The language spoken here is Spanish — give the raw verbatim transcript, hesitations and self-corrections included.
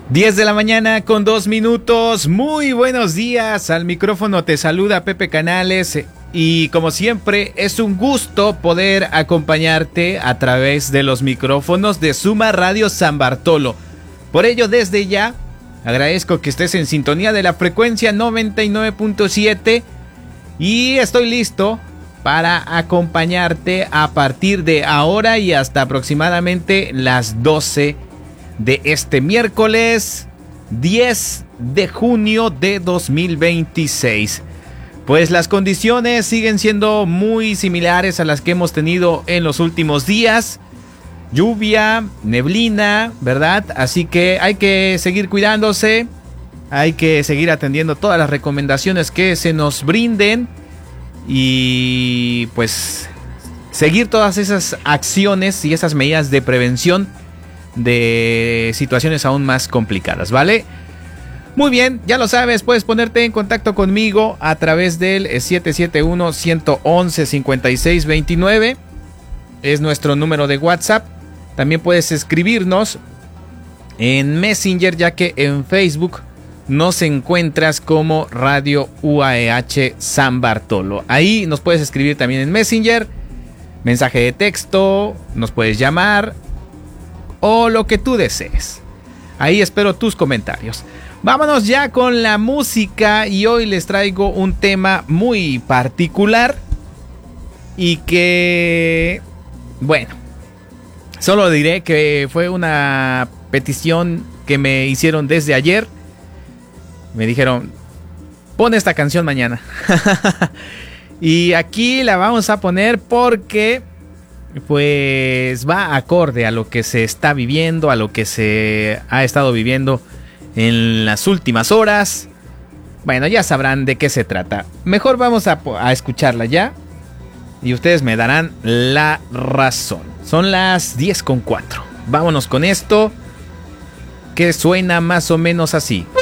diez de la mañana con dos minutos. Muy buenos días. Al micrófono te saluda Pepe Canales. Y como siempre es un gusto poder acompañarte a través de los micrófonos de Suma Radio San Bartolo. Por ello, desde ya agradezco que estés en sintonía de la frecuencia noventa y nueve punto siete. Y estoy listo para acompañarte a partir de ahora y hasta aproximadamente las doce de este miércoles diez de junio de dos mil veintiséis. Pues las condiciones siguen siendo muy similares a las que hemos tenido en los últimos días. Lluvia, neblina, ¿verdad? Así que hay que seguir cuidándose. Hay que seguir atendiendo todas las recomendaciones que se nos brinden. Y pues seguir todas esas acciones y esas medidas de prevención de situaciones aún más complicadas, ¿vale? Muy bien, ya lo sabes, puedes ponerte en contacto conmigo a través del siete siete uno, uno uno uno, cinco seis dos nueve. Es nuestro número de WhatsApp. También puedes escribirnos en Messenger, ya que en Facebook nos encuentras como Radio U A E H San Bartolo. Ahí nos puedes escribir también en Messenger, mensaje de texto, nos puedes llamar o lo que tú desees. Ahí espero tus comentarios. Vámonos ya con la música y hoy les traigo un tema muy particular y que, bueno, solo diré que fue una petición que me hicieron desde ayer. Me dijeron, pon esta canción mañana. Y aquí la vamos a poner porque pues va acorde a lo que se está viviendo, a lo que se ha estado viviendo en las últimas horas. Bueno, ya sabrán de qué se trata. Mejor vamos a, a escucharla ya y ustedes me darán la razón. Son las diez con cuatro. Vámonos con esto que suena más o menos así.